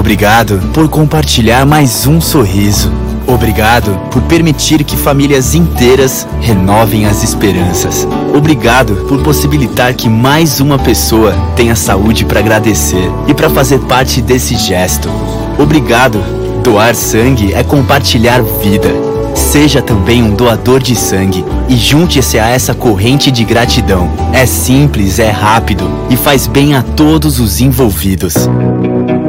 Obrigado por compartilhar mais um sorriso. Obrigado por permitir que famílias inteiras renovem as esperanças. Obrigado por possibilitar que mais uma pessoa tenha saúde para agradecer e para fazer parte desse gesto. Obrigado. Doar sangue é compartilhar vida. Seja também um doador de sangue e junte-se a essa corrente de gratidão. É simples, é rápido e faz bem a todos os envolvidos.